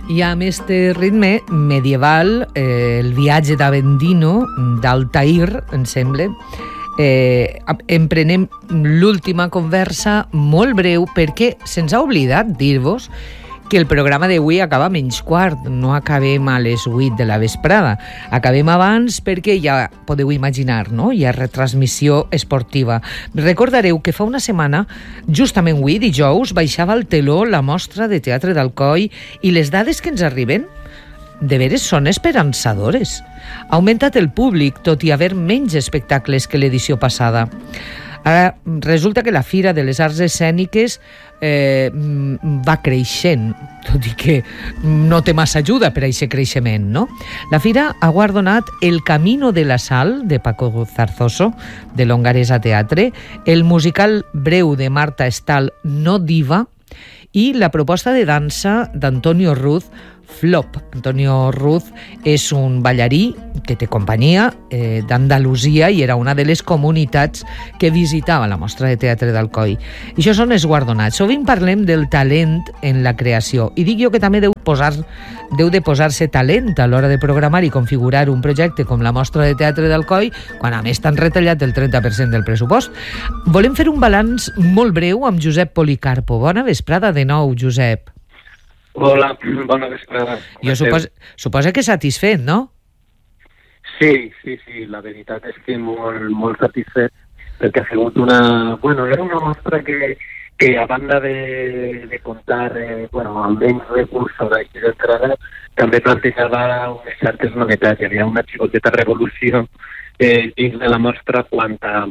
I amb este ritme medieval, el viatge d'Avendino, d'Altair, em sembla, emprenem l'última conversa molt breu perquè se'ns ha oblidat dir-vos que el programa d'avui acaba a menys quart, no acabem a les 8 de la vesprada, acabem abans perquè ja podeu imaginar, no? Hi ha retransmissió esportiva. Recordareu que fa una setmana, justament avui, dijous, baixava al teló la mostra de Teatre d'Alcoi i les dades que ens arriben de veres són esperançadores. Ha augmentat el públic, tot i haver menys espectacles que l'edició passada. Ara, resulta que la Fira de les Arts Escèniques va creixent, tot i que no té massa ajuda per a aquest creixement, no? La Fira ha guardonat El Camino de la Sal, de Paco Zarzoso, de l'Hongaresa Teatre, el musical breu de Marta Estal, No Diva, i la proposta de dansa d'Antonio Ruz, Flop. Antonio Ruz és un ballarí que té companyia d'Andalusia i era una de les comunitats que visitava la mostra de Teatre d'Alcoi. I això són els guardonats. Sovint parlem del talent en la creació i dic jo que també deu de posar-se talent a l'hora de programar i configurar un projecte com la mostra de Teatre d'Alcoi quan a més t'han retallat el 30% del pressupost. Volem fer un balanç molt breu amb Josep Policarpo. Bona vesprada de nou, Josep. Hola, bona vesprada. Jo suposo que satisfet, no? Sí, la veritat és que molt satisfet, perquè ha sigut una... Bueno, era una mostra que a banda de comptar amb menys recursos d'aquí d'entrada, també plantejava unes certes novetats. Hi havia una xicoteta revolució dins de la mostra quant a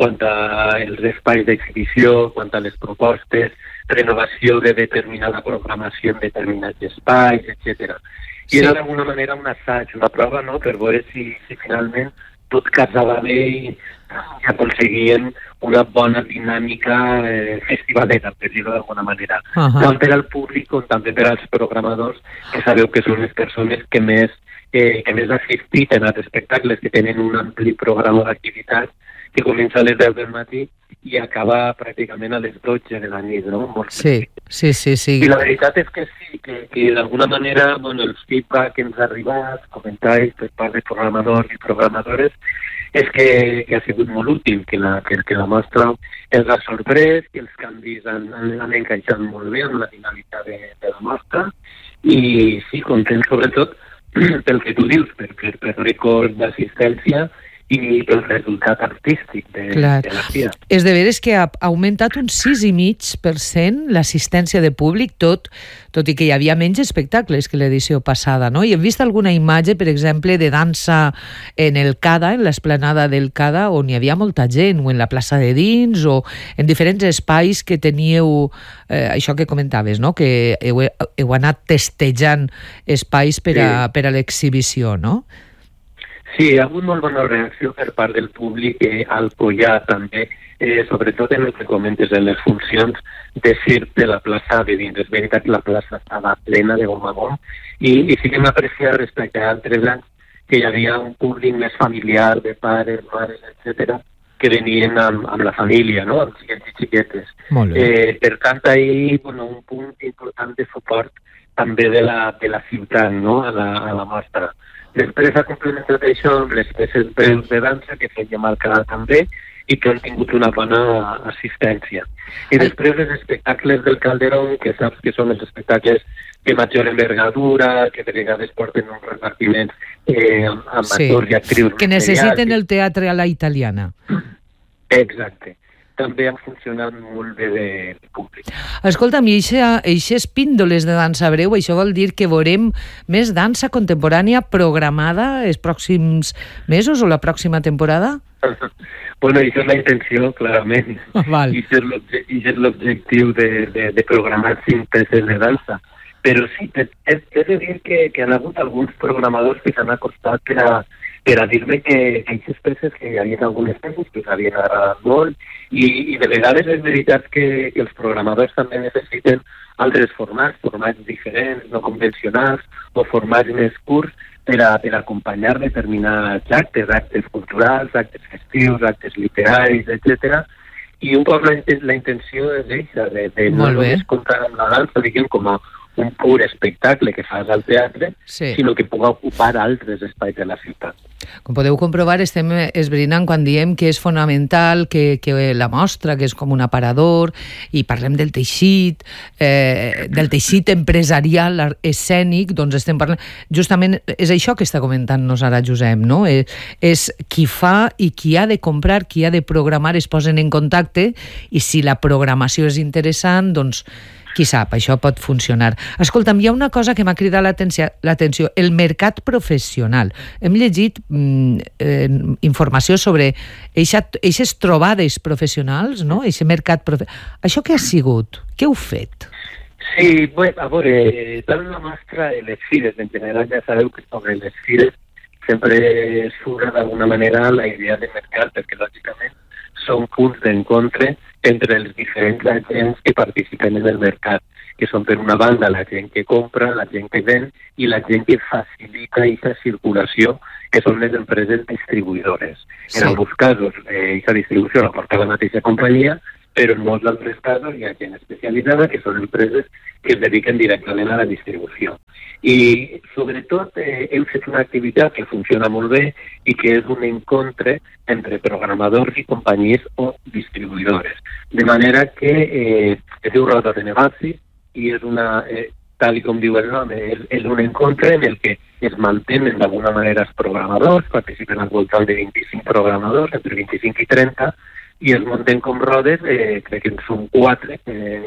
els espais d'exhibició, quant a les propostes, renovació de determinada programació en determinats espais, etc. I era d'alguna manera un assaig, una prova, no?, per veure si finalment tot casava bé i aconseguien una bona dinàmica festivalera, per dir-ho d'alguna manera. Tant per al públic com també per als programadors, que sabeu que són les persones que més assistiten als espectacles, que tenen un ampli programa d'activitats que comença a les 10 del matí i acaba pràcticament a les 12 de la nit, no? Sí. I la veritat és que sí, que d'alguna manera, els feedback que ens ha arribat, comentaris per part de programadors i programadores, és que ha sigut molt útil, que la mostra els ha sorprès, que els canvis han encaixat molt bé amb la dinàmica de la mostra, i sí, content sobretot pel que tu dius, per rècord d'assistència i pel resultat artístic de la FIA. És de veres que ha augmentat un 6,5% l'assistència de públic, tot i que hi havia menys espectacles que l'edició passada, no? I hem vist alguna imatge, per exemple, de dansa en el CADA, en l'esplanada del CADA, on hi havia molta gent, o en la plaça de dins, o en diferents espais que teníeu, això que comentaves, no?, que heu anat testejant espais per a l'exhibició, no? Sí, hi ha hagut molt bona reacció per part del públic al collar també, sobretot en el que comentes, en les funcions de circ de la plaça de dins. És veritat que la plaça estava plena de gom a gom i sí que m'ha apreciat respecte a altres anys que hi havia un públic més familiar, de pares, mares, etc., que venien amb la família, no?, amb xiquets i xiquetes. Per tant, ahir, un punt important de suport també de la ciutat, no?, a la mostra. Després ha complementat això amb les peces breus de dansa que fèiem al canal també i que han tingut una bona assistència. I després els espectacles del Calderón, que saps que són els espectacles de major envergadura, que de vegades porten uns repartiments amb actors i actrius. Que necessiten el teatre a la italiana. Exacte. També han funcionat molt bé de públic. Escolta'm, i eixes píndoles de dansa breu, això vol dir que veurem més dansa contemporània programada els pròxims mesos o la pròxima temporada? Això és la intenció, clarament. I és l'objectiu de programar 5 peces de dansa. Però sí, he de dir que han hagut alguns programadors que s'han acostat per a dir-me que aquestes peces, que hi havia algunes peces que s'havien agradat molt, i de vegades és veritat que els programadors també necessiten altres formats diferents, no convencionals, o formats més curts per a acompanyar determinats actes culturals, actes festius, actes literaris, etc. I un poc la intenció és aquesta, de no només comptar amb la dansa, diguem, com a un pur espectacle que fas al teatre, Sí. sinó que puga ocupar altres espais de la ciutat. Com podeu comprovar, estem esbrinant quan diem que és fonamental que la mostra, que és com un aparador, i parlem del teixit empresarial, escènic, doncs estem parlant... Justament és això que està comentant-nos ara Josep, no? És qui fa i qui ha de comprar, qui ha de programar, es posen en contacte, i si la programació és interessant, doncs qui sap, això pot funcionar. Escolta'm, hi ha una cosa que m'ha cridat l'atenció, el mercat professional. Hem llegit informació sobre eixes trobades professionals, no? Eixe mercat professional. Això què ha sigut? Què heu fet? Sí, bueno, a veure, tant la mostra i les fires, en general ja sabeu que sobre les fires sempre surt d'alguna manera la idea de mercat, perquè lògicament són punts d'encontre entre els diferents agents que participen en el mercat, que són per una banda la gent que compra, la gent que ven i la gent que facilita aquesta circulació, que són les empreses distribuïdores. Sí. En alguns casos, aquesta distribució la porta la mateixa companyia, però en molts altres casos hi ha gent especialitzada que són empreses que es dediquen directament a la distribució. I, sobretot, hem fet una activitat que funciona molt bé i que és un encontre entre programadors i companyies o distribuïdores. De manera que es diu Roda de Negocis i és una, tal com diu el nom, és un encontre en el que es mantenen d'alguna manera els programadors, participen al voltant de 25 programadors, entre 25 i 30, i es munten com rodes, crec que en són 4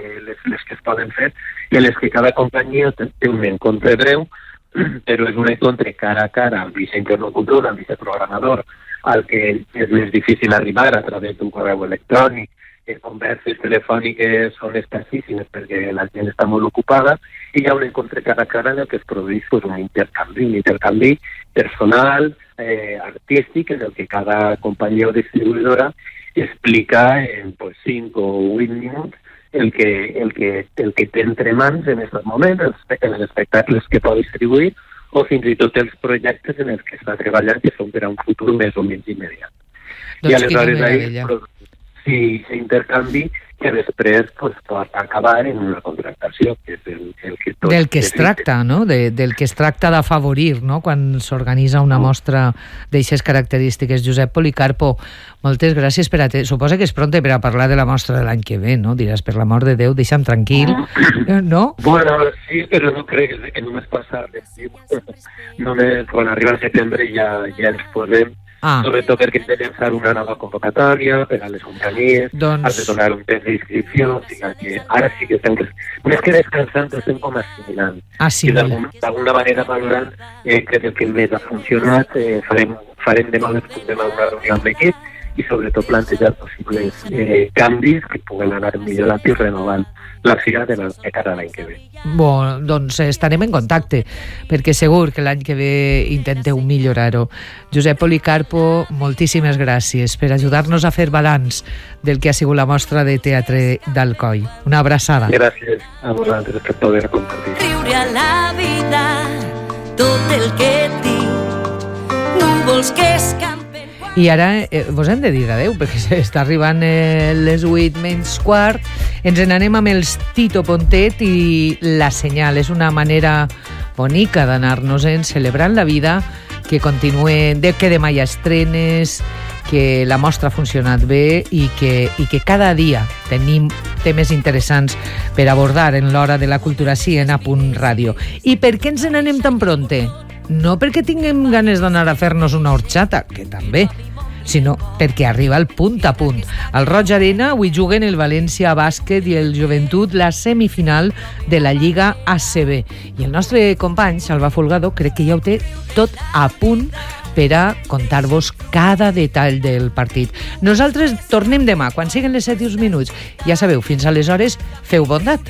les que es poden fer, i en les que cada companyia té un encontre breu, però és un encontre cara a cara amb aquest interlocutor, amb aquest programador, al que és més difícil arribar a través d'un correu electrònic. Converses telefòniques són escassíssimes perquè la gent està molt ocupada, i hi ha un encontre cara a cara en el que es produeix un intercanvi personal, artístic, en el que cada companyia o distribuïdora explica en 5 o 8 minuts el que té entre mans en aquest moment, els espectacles que pot distribuir, o fins i tot els projectes en els que està treballant, que són per a un futur més o menys immediat. Doncs I aleshores sí, s'intercanvi que després pot acabar en una contractació, que és el que tot... Del que es tracta, no? Del que es tracta d'afavorir, no? Quan s'organitza una mostra d'aixes característiques. Josep Policarpo, moltes gràcies per suposa que és pronte per a parlar de la mostra de l'any que ve, no? Diràs, per l'amor de Déu, deixa'm tranquil, no? Bueno, sí, però no crec que només passar l'estiu. Només quan arriba el setembre ja ens posem, sobretot perquè hem de llançar una nova convocatòria per a les companyies, has de donar un temps d'inscripció, o sigui que ara sí que estem... Més que descansant, estem com assimilant. I d'alguna manera valorant que el que més ha funcionat, farem demà una reunió amb l'equip i sobretot plantejar possibles canvis que puguen anar millorant i renovant la fira de cara a l'any que ve. Bon, doncs estarem en contacte, perquè segur que l'any que ve intenteu millorar-ho. Josep Policarpo, moltíssimes gràcies per ajudar-nos a fer balanç del que ha sigut la mostra de teatre d'Alcoi. Una abraçada. Gràcies a vosaltres per poder compartir. Riure a la vida, tot el que tinc, núvols que escampen... I ara vos hem de dir adeu, perquè s'està arribant les 8:15. Ens n'anem amb els Tito Pontet i La Senyal. És una manera bonica d'anar-nos-en celebrant la vida, que continue, que demà hi ha estrenes, que la mostra ha funcionat bé i que cada dia tenim temes interessants per abordar en l'hora de la cultura així en A Punt Ràdio. I per què ens n'anem tan pronte? No perquè tinguem ganes d'anar a fer-nos una horchata, que també, sinó perquè arriba el punt a punt. Al Roig Arena avui juguen el València Bàsquet i el Joventut la semifinal de la Lliga ACB. I el nostre company, Salva Folgado, crec que ja ho té tot a punt per a contar-vos cada detall del partit. Nosaltres tornem demà, quan siguin les 7:01. Ja sabeu, fins aleshores, feu bondat.